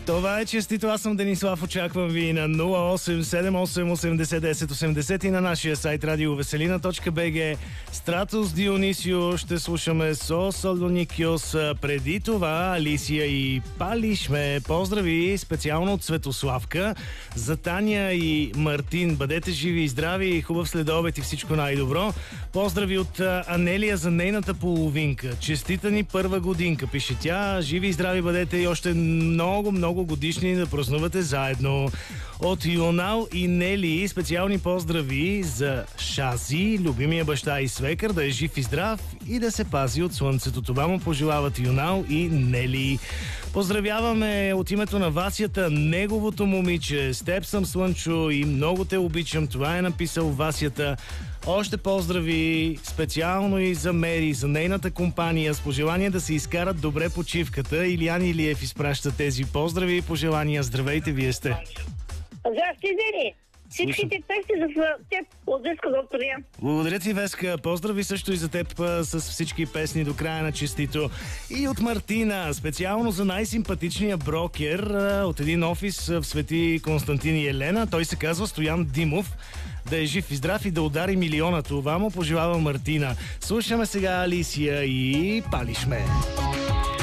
Това е честито. Аз съм Денислав. Очаквам ви на 0878801080 и на нашия сайт radioveselina.bg. Стратос Дионисио ще слушаме со Солоникиос. Преди това Алисия и Палишме. Поздрави специално от Светославка за Таня и Мартин. Бъдете живи и здрави, хубав следобед и всичко най-добро. Поздрави от Анелия за нейната половинка. Честита ни първа годинка, пише тя. Живи и здрави бъдете и още много годишни да празнувате заедно. От Юнал и Нели специални поздрави за Шази, любимия баща и свекър, да е жив и здрав и да се пази от слънцето. Това му пожелават Юнал и Нели. Поздравяваме от името на Васята, неговото момиче. С теб съм, Слънчо, и много те обичам. Това е написал Васята. Още поздрави специално и за Мери, за нейната компания, с пожелание да се изкарат добре почивката. Илиян Илиев изпраща тези поздрави и пожелания. Здравейте, вие сте. Здрасти, Дени! Всичките песни за теб от Веска, доктор Ян. Благодаря ти, Веска. Поздрави също и за теб с всички песни до края на честито. И от Мартина, специално за най-симпатичния брокер от един офис в Свети Константин и Елена. Той се казва Стоян Димов. Да е жив и здрав и да удари милиона. Това му пожелава Мартина. Слушаме сега Алисия и Палишме.